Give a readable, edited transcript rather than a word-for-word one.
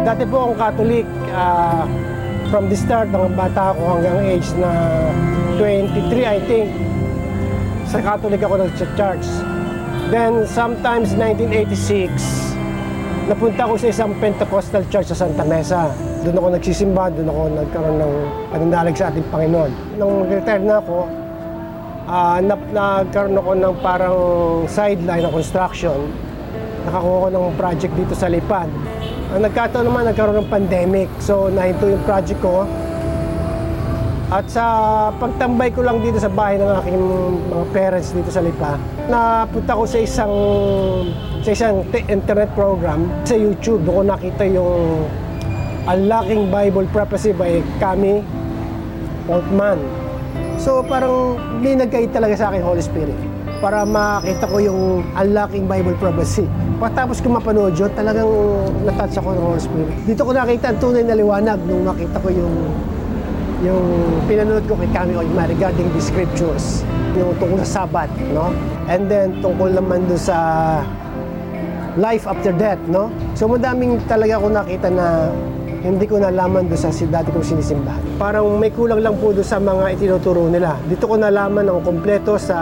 Dati po akong Catholic. From the start, ng bata ako hanggang age na 23, I think. Sa Catholic ako nag-church. Then, sometimes 1986, napunta ako sa isang Pentecostal church sa Santa Mesa. Doon ako nagsisimba, doon ako nagkaroon ng pananalig sa ating Panginoon. Nung retire na ako, nagkaroon ako ng parang sideline ng construction. Nakakuha ko ng project dito sa Lipad. Nagkataon naman, nagkaroon ng pandemic. So, nahinto yung project ko. At sa pagtambay ko lang dito sa bahay ng aking mga parents dito sa Lipa, napunta ko sa isang internet program sa YouTube. Doon ko nakita yung Unlocking Bible Prophecy by Kami Altman. So parang may nagkait talaga sa akin Holy Spirit para makita ko yung Unlocking Bible Prophecy. Pagkatapos ko mapanood yun, talagang natouch ako ng Holy Spirit. Dito ko nakita ang tunay na liwanag nung makita ko yung pinanood ko kay Kami Altman regarding the scriptures, yung tungkol sa Sabbath, no? And then tungkol naman doon sa life after death, no? So madaming talaga ako nakita na hindi ko nalaman doon sa dati kong sinisimbahan. Parang may kulang lang po doon sa mga itinuturo nila. Dito ko nalaman ng kompleto sa